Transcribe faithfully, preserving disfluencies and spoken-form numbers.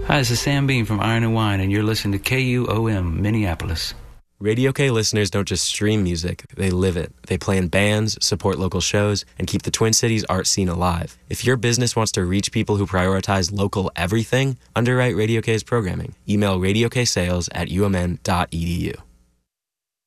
Hi, this is Sam Bean from Iron and Wine, and you're listening to K U O M, Minneapolis. Radio K listeners don't just stream music, they live it. They play in bands, support local shows, and keep the Twin Cities art scene alive. If your business wants to reach people who prioritize local everything, underwrite Radio K's programming. Email radioksales at umn dot edu.